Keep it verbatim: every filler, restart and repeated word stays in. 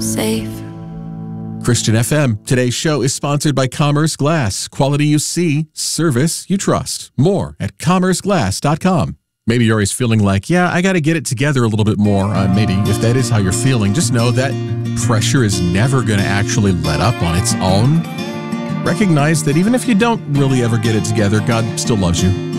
safe. Christian F M. Today's show is sponsored by Commerce Glass. Quality you see, service you trust. More at commerce glass dot com. Maybe you're always feeling like, yeah, I got to get it together a little bit more. Uh, maybe if that is how you're feeling, just know that pressure is never going to actually let up on its own. Recognize that even if you don't really ever get it together, God still loves you.